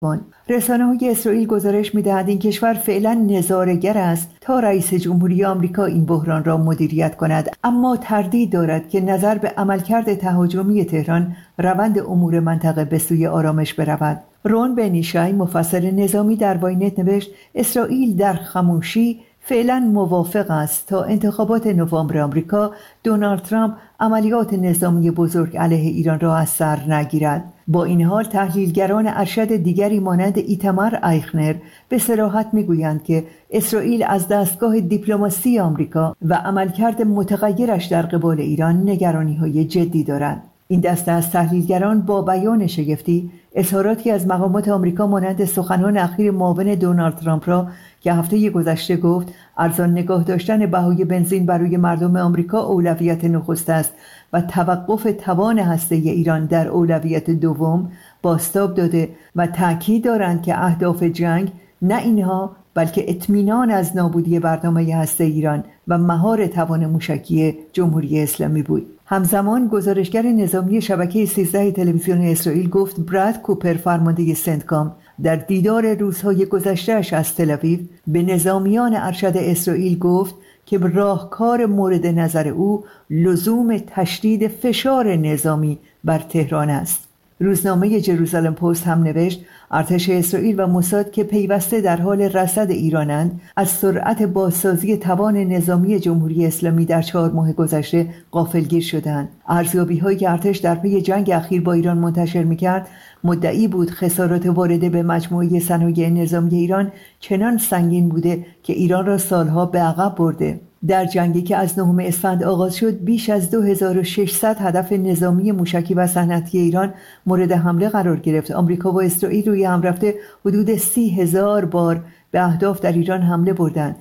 رسانه‌های اسرائیل گزارش می‌دهند این کشور فعلا نظاره‌گر است تا رئیس جمهوری آمریکا این بحران را مدیریت کند، اما تردید دارد که نظر به عملکرد تهاجمی تهران روند امور منطقه به سوی آرامش برود. رون بنیشای مفسر نظامی در واینت نوشت اسرائیل در خاموشی فعلا موافق است تا انتخابات نوامبر آمریکا دونالد ترامپ عملیات نظامی بزرگ علیه ایران را از سر نگیرد. با این حال تحلیلگران ارشد دیگری مانند ایتمار ایخنر به صراحت میگویند که اسرائیل از دستگاه دیپلماسی آمریکا و عملکرد متغیرش در قبال ایران نگرانی‌های جدی دارد. این دسته از تحلیلگران با بیان شگفتی اظهاراتی از مقامات آمریکا مانند سخنان اخیر معاون دونالد ترامپ را که هفته گذشته گفت ارزان نگاه داشتن بهای بنزین برای مردم آمریکا اولویت نخست است و توقف توان هسته‌ای ایران در اولویت دوم بازتاب داده و تاکید دارند که اهداف جنگ نه اینها بلکه اطمینان از نابودی برنامه هسته ایران و مهار توان موشکی جمهوری اسلامی بود. همزمان گزارشگر نظامی شبکه 13 تلویزیون اسرائیل گفت براد کوپر فرمانده سنتکام در دیدار روزهای گذشته‌اش از تل‌آویو به نظامیان ارشد اسرائیل گفت که راهکار مورد نظر او لزوم تشدید فشار نظامی بر تهران است. روزنامه جروزالم پست هم نوشت ارتش اسرائیل و موساد که پیوسته در حال رصد ایرانند از سرعت بازسازی توان نظامی جمهوری اسلامی در 4 ماه گذشته غافلگیر شدند. ارزیابی‌هایی که ارتش در پی جنگ اخیر با ایران منتشر می‌کرد مدعی بود خسارات وارده به مجموعه صنایع نظامی ایران چنان سنگین بوده که ایران را سالها به عقب برده. در جنگی که از 9 اسفند آغاز شد بیش از 2600 هدف نظامی موشکی و صنعتی ایران مورد حمله قرار گرفت. آمریکا و اسرائیل روی هم رفته حدود 30,000 بار به اهداف در ایران حمله بردند،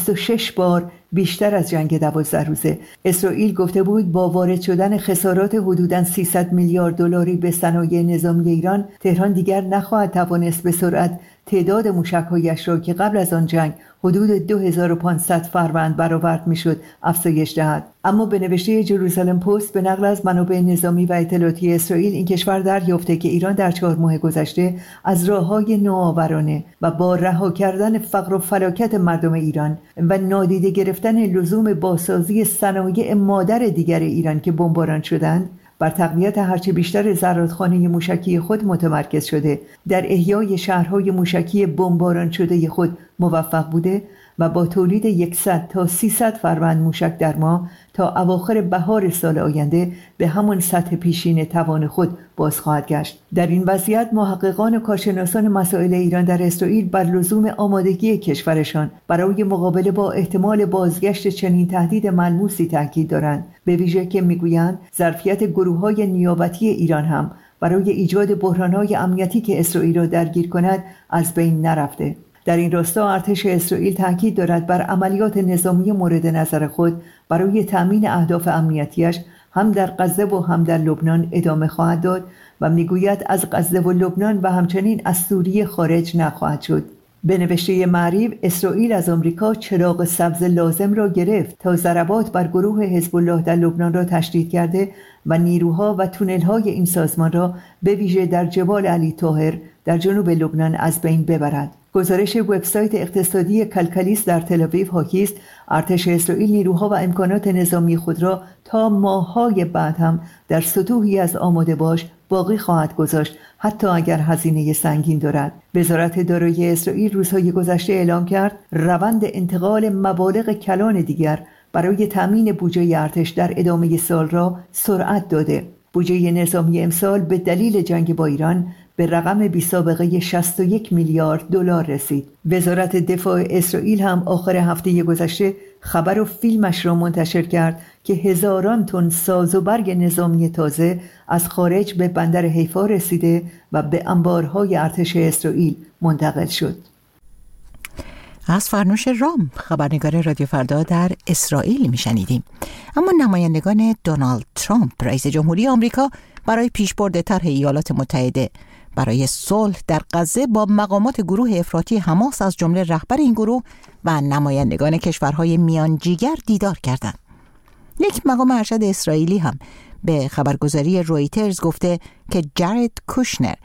26 بار بیشتر از جنگ 12 روزه. اسرائیل گفته بود با وارد شدن خسارات حدوداً 300 میلیارد دلاری به صنایع نظامی ایران تهران دیگر نخواهد توانست به سرعت تعداد موشک‌هایش را که قبل از آن جنگ حدود 2500 فروند برآورد میشد افزایش دهد. اما به نوشته جروزالم پست به نقل از منابع نظامی و اطلاعاتی اسرائیل این کشور دریافته که ایران در 4 ماه گذشته از راه‌های نوآورانه و با رها کردن فقر و فلاکت مردم ایران و نادیده گرفتن لزوم بازسازی صنایع مادر دیگر ایران که بمباران شدند بر تقویت هرچه بیشتر زرادخانه موشکی خود متمرکز شده، در احیای شهرهای موشکی بمباران شده خود موفق بوده و با تولید 100 تا 300 فروند موشک در ماه تا اواخر بهار سال آینده به همان سطح پیشین توان خود باز خواهد گشت. در این وضعیت محققان و کارشناسان مسائل ایران در اسرائیل بر لزوم آمادگی کشورشان برای مقابله با احتمال بازگشت چنین تهدید ملموسی تاکید دارند، به ویژه که میگویند ظرفیت گروه‌های نیابتی ایران هم برای ایجاد بحران‌های امنیتی که اسرائیل را درگیر کند از بین نرفته. در این راستا ارتش اسرائیل تاکید دارد بر عملیات نظامی مورد نظر خود برای تأمین اهداف امنیتیش هم در غزه و هم در لبنان ادامه خواهد داد و میگوید از غزه و لبنان و همچنین از سوریه خارج نخواهد شد. به نوشته معریف اسرائیل از آمریکا چراغ سبز لازم را گرفت تا ضربات بر گروه حزب الله در لبنان را تشدید کرده و نیروها و تونل‌های این سازمان را به ویژه در جبال علی طاهر در جنوب لبنان از بین ببرد. گزارش وبسایت اقتصادی کلکلیس در تل‌آویو حاکی است ارتش اسرائیل نیروها و امکانات نظامی خود را تا ماه‌های بعد هم در سطوحی از آماده باش باقی خواهد گذاشت، حتی اگر هزینه سنگین دارد. وزارت دارایی اسرائیل روزهای گذشته اعلام کرد روند انتقال مبالغ کلان دیگر برای تامین بودجه ارتش در ادامه سال را سرعت داده. بودجه نظامی امسال به دلیل جنگ با ایران به رقم بی‌سابقه 61 میلیارد دلار رسید. وزارت دفاع اسرائیل هم آخر هفته گذشته خبر و فیلمش را منتشر کرد که هزاران تن ساز و برگ نظامی تازه از خارج به بندر حیفا رسیده و به انبارهای ارتش اسرائیل منتقل شد. از فرنوش رام، خبرنگار رادیو فردا در اسرائیل میشنیدیم. اما نمایندگان دونالد ترامپ رئیس جمهوری آمریکا برای پیشبرد طرح ایالات متحده برای صلح در غزه با مقامات گروه افراطی حماس از جمله رهبر این گروه و نمایندگان کشورهای میانجیگر دیدار کردند. یک مقام ارشد اسرائیلی هم به خبرگزاری رویترز گفته که جارد کوشنر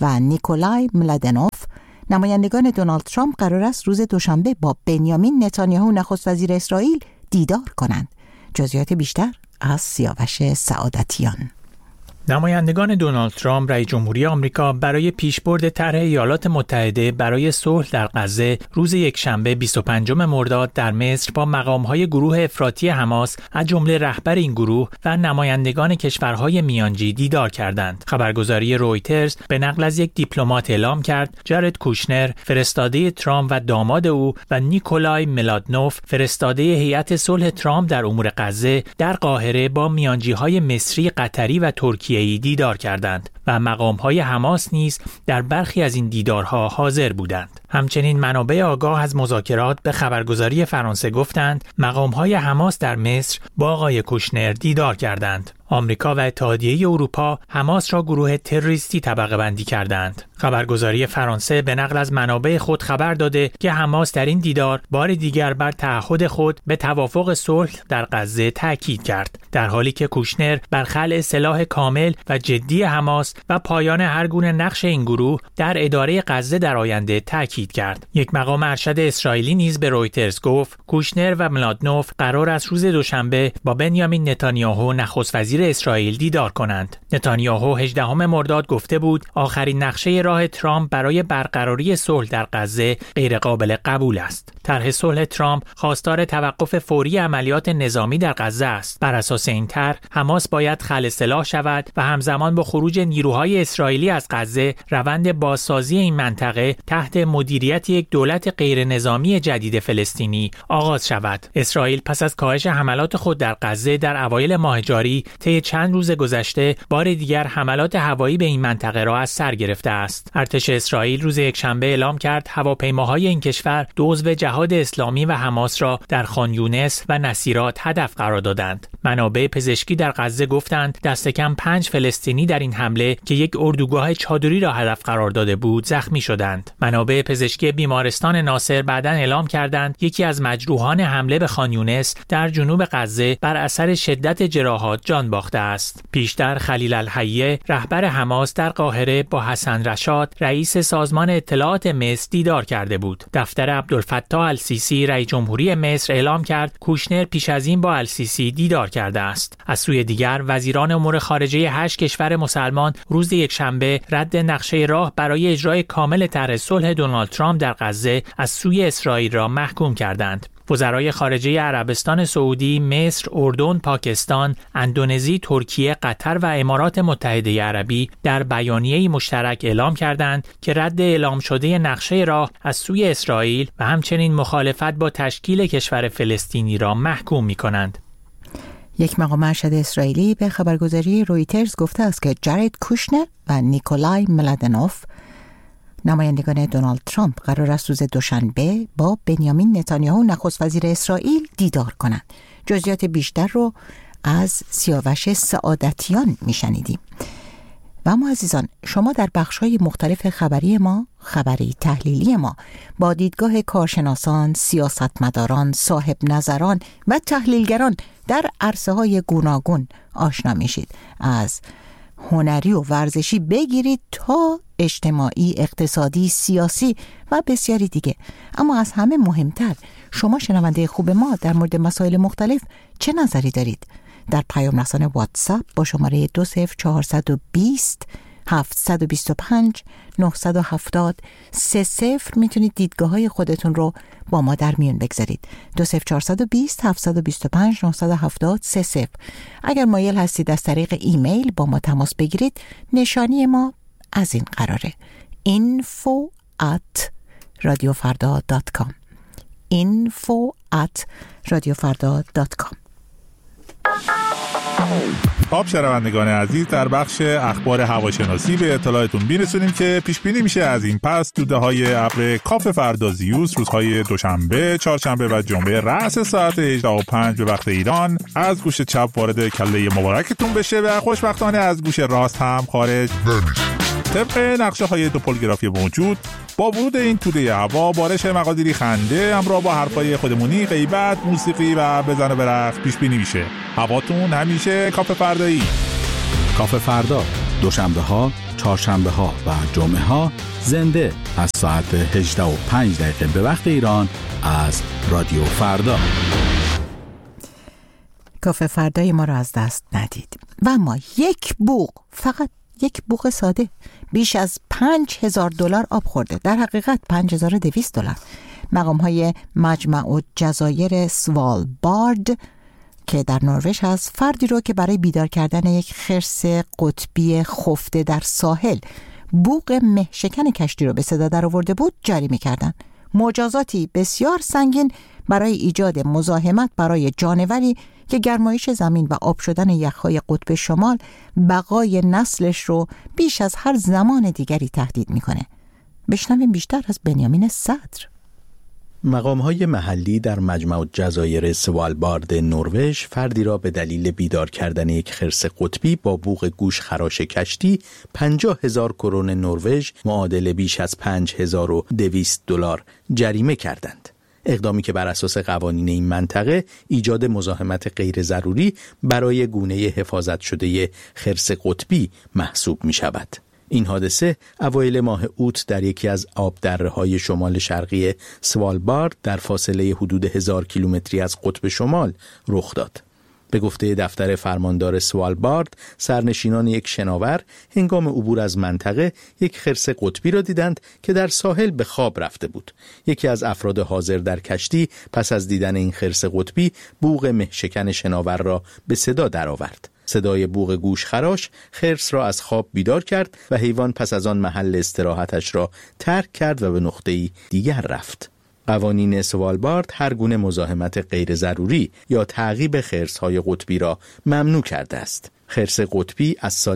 و نیکولای ملادنوف، نمایندگان دونالد ترامپ قرار است روز دوشنبه با بنیامین نتانیاهو نخست وزیر اسرائیل دیدار کنند. جزئیات بیشتر از سیاوش سعادتیان. نمایندگان دونالد ترامپ رئیس جمهوری آمریکا برای پیشبرد طرح ایالات متحده برای صلح در غزه روز یکشنبه 25 مرداد در مصر با مقام‌های گروه افراطی حماس از جمله رهبر این گروه و نمایندگان کشورهای میانجی دیدار کردند. خبرگزاری رویترز به نقل از یک دیپلمات اعلام کرد جارد کوشنر، فرستاده ترامپ و داماد او، و نیکولای ملادنوف، فرستاده هیئت صلح ترامپ در امور غزه، در قاهره با میانجی‌های مصری، قطری و ترکیه‌ای دیدار کردند و مقام‌های حماس نیز در برخی از این دیدارها حاضر بودند. همچنین منابع آگاه از مذاکرات به خبرگزاری فرانسه گفتند مقام‌های حماس در مصر با آقای کوشنر دیدار کردند. آمریکا و اتحادیه اروپا حماس را گروه تروریستی طبقه بندی کردند. خبرگزاری فرانسه به نقل از منابع خود خبر داده که حماس در این دیدار بار دیگر بر تعهد خود به توافق صلح در غزه تاکید کرد، در حالی که کوشنر بر خلع سلاح کامل و جدی حماس و پایان هر گونه نقش این گروه در اداره غزه در آینده تاکید کرد. یک مقام ارشد اسرائیلی نیز به رویترز گفت کوشنر و ملادنوف قرار است روز دوشنبه با بنیامین نتانیاهو نخست وزیر اسرائیل دیدار کنند. نتانیاهو 18 مرداد گفته بود آخرین نقشه راه ترامپ برای برقراری صلح در غزه غیرقابل قبول است. طرح صلح ترامپ خواستار توقف فوری عملیات نظامی در غزه است. بر اساس این طرح حماس باید خلع سلاح شود و همزمان با خروج نیروهای اسرائیلی از غزه روند بازسازی این منطقه تحت مدیریت یک دولت غیر نظامی جدید فلسطینی آغاز شود. اسرائیل پس از کاهش حملات خود در غزه در اوایل ماه جاری طی چند روز گذشته بار دیگر حملات هوایی به این منطقه را از سر گرفته است. ارتش اسرائیل روز یکشنبه اعلام کرد هواپیماهای این کشور دو عضو جهاد اسلامی و حماس را در خان یونس و نصیرات هدف قرار دادند. منابع پزشکی در غزه گفتند دست کم 5 فلسطینی در این حمله که یک اردوگاه چادری را هدف قرار داده بود زخمی شدند. منابع پزشکی بیمارستان ناصر بعداً اعلام کردند یکی از مجروحان حمله به خان یونس در جنوب غزه بر اثر شدت جراحات جان باخته است. پیشتر خلیل الحیه رهبر حماس در قاهره با حسن رشاد رئیس سازمان اطلاعات مصر دیدار کرده بود. دفتر عبدالفتاح السیسی رئیس جمهوری مصر اعلام کرد کوشنر پیش از این با السیسی دیدار کرده است. از سوی دیگر وزیران امور خارجه 8 کشور مسلمان روز یکشنبه رد نقشه راه برای اجرای کامل طرح صلح دونالد ترامپ در غزه از سوی اسرائیل را محکوم کردند. وزرای خارجه عربستان سعودی، مصر، اردن، پاکستان، اندونزی، ترکیه، قطر و امارات متحده عربی در بیانیه‌ای مشترک اعلام کردند که رد اعلام شده نقشه راه از سوی اسرائیل و همچنین مخالفت با تشکیل کشور فلسطینی را محکوم می‌کنند. یک مقام ارشد اسرائیلی به خبرگزاری رویترز گفته است که جارد کوشنر و نیکولای ملادنوف نمایندگان دونالد ترامپ قرار است روز دوشنبه با بنیامین نتانیاهو نخست وزیر اسرائیل دیدار کنند. جزئیات بیشتر رو از سیاوش سعادتیان میشنیدیم. و اما عزیزان، شما در بخش‌های مختلف خبری ما، خبری تحلیلی ما، با دیدگاه کارشناسان، سیاستمداران، صاحب نظران و تحلیلگران در عرصه‌های گوناگون آشنا میشید. از هنری و ورزشی بگیرید تا اجتماعی، اقتصادی، سیاسی و بسیاری دیگه. اما از همه مهمتر، شما شنونده خوب ما در مورد مسائل مختلف چه نظری دارید؟ در پیام رسان واتساپ با شماره 20420 725 970 30 میتونید دیدگاه‌های خودتون رو با ما در میون بگذارید. 20420 725 970 30. اگر مایل هستید از طریق ایمیل با ما تماس بگیرید، نشانی ما از این قراره: info@radiofarda.com info@radiofarda.com. خب شنوندگان عزیز، در بخش اخبار هواشناسی به اطلاعتون میرسونیم که پیش بینی میشه از این پس توده‌های ابر کاف فردازیوس روزهای دوشنبه، چهارشنبه و جمعه رأس ساعت 18:05 به وقت ایران از گوش چپ وارد کله مبارکتون بشه و خوشبختانه از گوش راست هم خارج نمیشه. طبق نقشه‌های توپولوگرافی موجود، با ورود این توده هوا بارش مقادیری خنده همراه با حرفای خودمونی، غیبت، موسیقی و بزن و برقص پیش بینی میشه. هواتون همیشه کاف فردایی. کاف فردا دوشنبه ها چهارشنبه‌ها و جمعه‌ها زنده از ساعت 18:05 به وقت ایران از رادیو فردا. کافه فردای ما را از دست ندید. و ما یک بوق، فقط یک بوق ساده بیش از $5,000 آب خورده. در حقیقت $5,200. مقام‌های مجمع الجزایر سوالبارد که در نروژ هست، فردی رو که برای بیدار کردن یک خرس قطبی خفته در ساحل بوق مهشکن کشتی رو به صدا در آورده بود جریمه کردن. مجازاتی بسیار سنگین برای ایجاد مزاحمت برای جانوری که گرمایش زمین و آب شدن یخ‌های قطب شمال بقای نسلش رو بیش از هر زمان دیگری تهدید میکنه. بشنویم بیشتر از بنیامین صدر. مقام‌های محلی در مجمع الجزایر سوالبارد نروژ فردی را به دلیل بیدار کردن یک خرس قطبی با بوق گوش خراش کشتی 50,000 کرون نروژ معادل بیش از $5,200 جریمه کردند. اقدامی که بر اساس قوانین این منطقه ایجاد مزاحمت غیر ضروری برای گونه حفاظت شده خرس قطبی محسوب می شود. این حادثه اوایل ماه اوت در یکی از آبدره‌های شمال شرقی سوالبارد در فاصله حدود 1000 کیلومتری از قطب شمال رخ داد. به گفته دفتر فرماندار سوالبارد، سرنشینان یک شناور هنگام عبور از منطقه یک خرس قطبی را دیدند که در ساحل به خواب رفته بود. یکی از افراد حاضر در کشتی پس از دیدن این خرس قطبی بوق مهشکن شناور را به صدا درآورد. صدای بوق گوش خراش خرس را از خواب بیدار کرد و حیوان پس از آن محل استراحتش را ترک کرد و به نقطه‌ای دیگر رفت. قوانین سوالبارد هر گونه مزاحمت غیر ضروری یا تعقیب خرس‌های قطبی را ممنوع کرده است. خرس قطبی از سال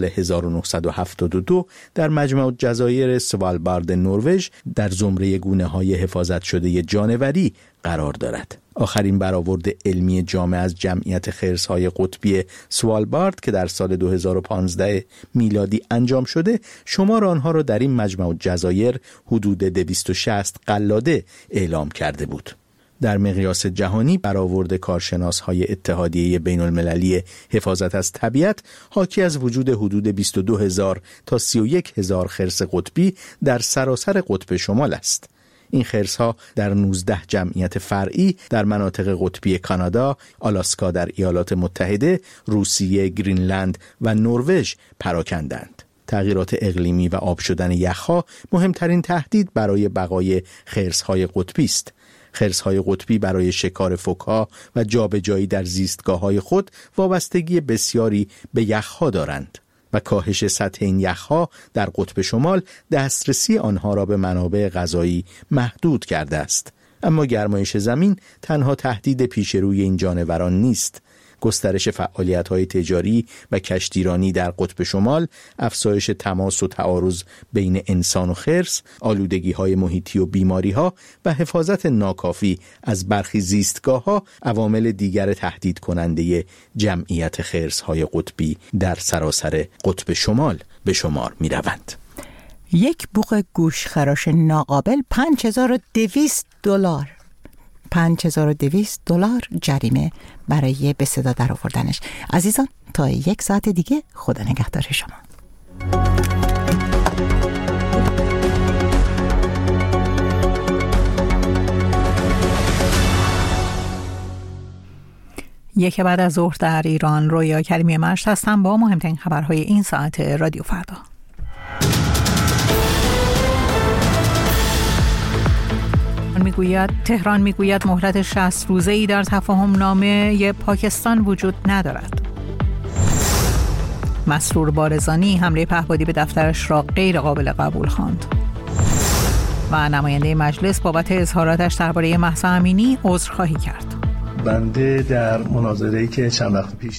1972 در مجمع الجزایر سوالبارد نروژ در زمره گونه‌های حفاظت شده جانوری قرار دارد. آخرین برآورد علمی جامع از جمعیت خرس‌های قطبی سوالبارد که در سال 2015 میلادی انجام شده، شمار آنها را در این مجمع الجزایر حدود 260 قلاده اعلام کرده بود. در مقیاس جهانی برآورد کارشناس‌های اتحادیه بین‌المللی حفاظت از طبیعت حاکی از وجود حدود 22,000 تا 31,000 خرس قطبی در سراسر قطب شمال است. این خرس‌ها در 19 جمعیت فرعی در مناطق قطبی کانادا، آلاسکا در ایالات متحده، روسیه، گرینلند و نروژ پراکندند. تغییرات اقلیمی و آب شدن یخ‌ها مهمترین تهدید برای بقای خرس‌های قطبی است. خرس‌های قطبی برای شکار فوک‌ها و جابجایی در زیستگاه‌های خود وابستگی بسیاری به یخ‌ها دارند و کاهش سطح این یخ‌ها در قطب شمال دسترسی آنها را به منابع غذایی محدود کرده است. اما گرمایش زمین تنها تهدید پیش روی این جانوران نیست. گسترش فعالیت‌های تجاری و کشتیرانی در قطب شمال، افزایش تماس و تعارض بین انسان و خرس، آلودگی‌های محیطی و بیماری‌ها و حفاظت ناکافی از برخی زیستگاه‌ها عوامل دیگر تهدید کننده جمعیت خرس‌های قطبی در سراسر قطب شمال به شمار می‌روند. یک بوق گوش خراش ناقابل $5,200 $5,200 جریمه برای به صدا در آوردنش. عزیزان تا 1 ساعت دیگه خدا نگهدار شما. یک بعد از ظهر در ایران، رویا کریمی مشت هستم با مهمترین خبرهای این ساعت رادیو فردا. تهران میگوید مهلت 60 روزه‌ای در تفاهم نامه پاکستان وجود ندارد. مسرور بارزانی حمله پهپادی به دفترش را غیر قابل قبول خواند. و نماینده مجلس بابت اظهاراتش درباره مهسا امینی عذرخواهی کرد. بنده در مناظره‌ای که چند وقت پیش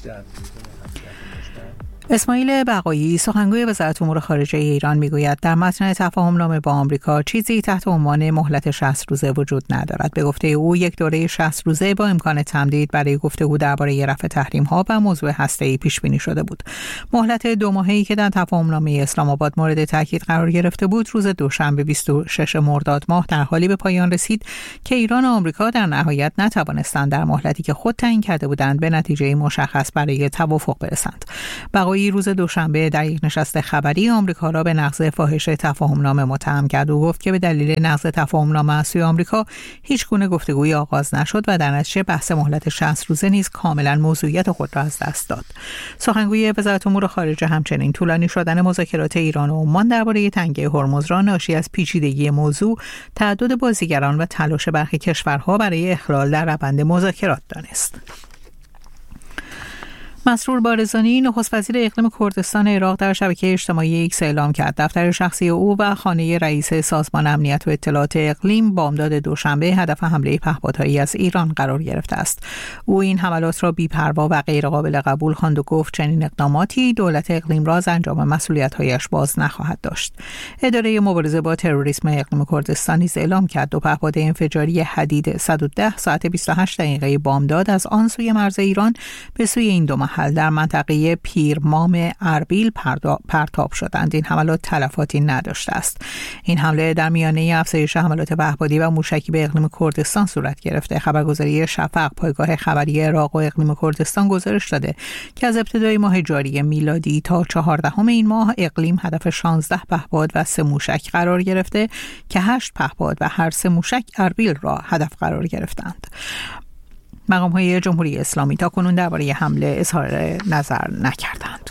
اسماعیل بقایی سخنگوی وزارت امور خارجه ایران میگوید در متن تفاهم نامه با آمریکا چیزی تحت عنوان مهلت 60 روزه وجود ندارد. به گفته او یک دوره 60 روزه با امکان تمدید برای گفتگو درباره رفع تحریم‌ها و موضوع هسته‌ای پیش بینی شده بود. مهلت 2 ماهه‌ای که در تفاهم نامه اسلام آباد مورد تاکید قرار گرفته بود روز دوشنبه 26 مرداد ماه در حالی به پایان رسید که ایران و آمریکا در نهایت نتوانستند در مهلتی که خود تعیین کرده بودند به نتیجه مشخص برای توافق برسند. بقایی هوایی روز دوشنبه در یک نشست خبری آمریکا را به نقض فاحش تفاهمنامه متهم کرد و گفت که به دلیل نقض تفاهمنامه از سوی آمریکا هیچ گونه گفتگوی آغاز نشد و در نتیجه بحث مهلت 60 روزه نیز کاملا موضوعیت خود را از دست داد. سخنگوی وزارت امور خارجه همچنین طولانی شدن مذاکرات ایران و عمان درباره تنگه هرمز را ناشی از پیچیدگی موضوع، تعدد بازیگران و تلاش برخی کشورها برای اخلال در روند مذاکرات دانست. مسرور بارزانی نخست وزیر اقلیم کردستان عراق در شبکه اجتماعی ایکس اعلام کرد دفتر شخصی او و خانه رئیس سازمان امنیت و اطلاعات اقلیم بامداد دوشنبه هدف حمله پهپادهایی از ایران قرار گرفته است. او این حملات را بی‌پروا و غیرقابل قبول خواند و گفت چنین اقداماتی دولت اقلیم را از انجام مسئولیت‌هایش باز نخواهد داشت. اداره مبارزه با تروریسم اقلیم کردستان نیز اعلام کرد دو پهپاد انفجاری حدید 110 ساعت 28 دقیقه بامداد از آن سوی مرز ایران به سوی این دو در منطقه پیرمام اربیل پرتاب شدند. این حملات تلفاتی نداشته است. این حمله در میانه افزایش حملات پهپادی و موشکی به اقلیم کردستان صورت گرفته. خبرگزاری شفق پایگاه خبری عراق و اقلیم کردستان گزارش داده که از ابتدای ماه جاری میلادی تا 14 این ماه اقلیم هدف 16 پهپاد و 3 موشک قرار گرفته که 8 پهپاد و هر 3 موشک اربیل را هدف قرار گرفتند. مقام‌های جمهوری اسلامی تاکنون درباره حمله اظهار نظر نکردند.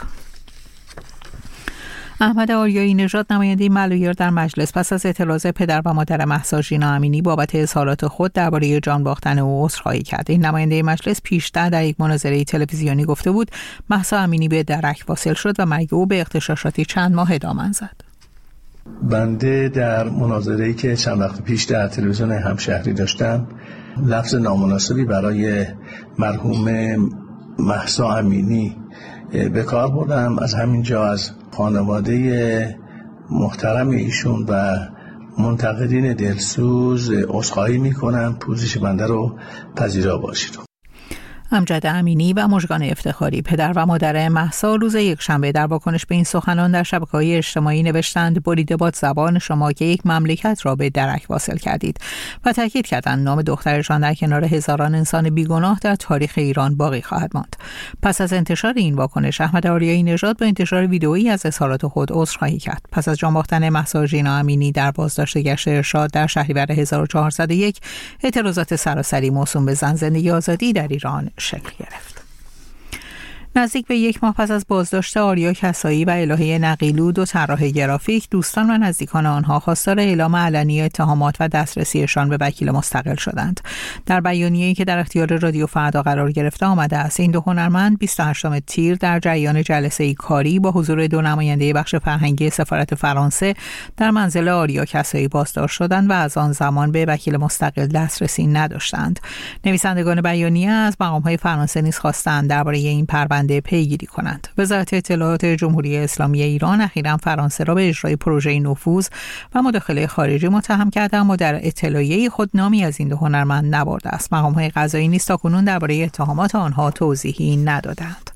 احمد آریایی نژاد نماینده ملایر در مجلس پس از اعتراض پدر و مادر مهسا ژینا امینی بابت اظهارات خود درباره جان باختن او عذرخواهی کرد. این نماینده مجلس پیشتر در یک مناظره تلویزیونی گفته بود مهسا امینی به درک واصل شد و مرگ او به اغتشاشاتی چند ماه ادامه زد. بنده در مناظره‌ای که چند وقت پیش در تلویزیون همشهری داشتم لفظ نامناسبی برای مرحوم مهسا امینی به کار بردم. از همینجا از خانواده محترم ایشون و منتقدین دلسوز عذرخواهی میکنم. پوزش بنده رو پذیرا باشید. امجد امینی و مژگان افتخاری پدر و مادر مهسا روز یکشنبه در واکنش به این سخنان در شبکه‌های اجتماعی نوشتند بریده باد زبان شما که یک مملکت را به درک واصل کردید و تاکید کردند نام دخترشان در کنار هزاران انسان بیگناه در تاریخ ایران باقی خواهد ماند. پس از انتشار این واکنش احمد آریایی نژاد با انتشار ویدئویی از اظهارات خود عذرخواهی کرد. پس از جان باختن مهسا ژینا امینی در بازداشت گشت ارشاد در شهریور 1401 اعتراضات سراسری موسوم به زن زندگی آزادی در ایران شکل گرفت. نزدیک به یک ماه پس از بازداشت آریا کسایی و الهه نقیلو دو طراح گرافیک دوستان و نزدیکان آنها خواستار اعلام علنی اتهامات و دسترسیشان به وکیل مستقل شدند. در بیانیه‌ای که در اختیار رادیو فردا قرار گرفته آمده است این دو هنرمند 28 تیر در جریان جلسه‌ای کاری با حضور دو نماینده بخش فرهنگی سفارت فرانسه در منزل آریا کسایی بازداشت شدند و از آن زمان به وکیل مستقل دسترسی نداشتند. نویسندگان بیانیه از مقام‌های فرانسه نیز خواستند درباره این پرونده پیگیری کنند. وزارت اطلاعات جمهوری اسلامی ایران اخیراً فرانسه را به اجرای پروژه نفوذ و مداخله خارجی متهم کرده اما در اطلاعیه خود نامی از این دو هنرمند نبرده است. مقام‌های قضایی نیز تاکنون درباره اتهامات آنها توضیحی ندادند.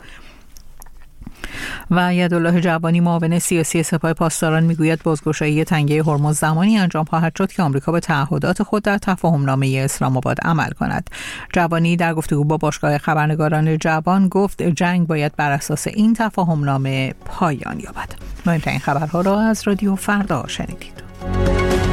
و یدالله جوانی معاون سیاسی سپاه پاسداران میگوید بازگشایی تنگه هرمز زمانی انجام خواهد شد که آمریکا به تعهدات خود در تفاهمنامه اسلام آباد عمل کند. جوانی در گفتگو با باشگاه خبرنگاران جوان گفت جنگ باید بر اساس این تفاهمنامه پایان یابد. مهمترین خبرها را از رادیو فردا شنیدید.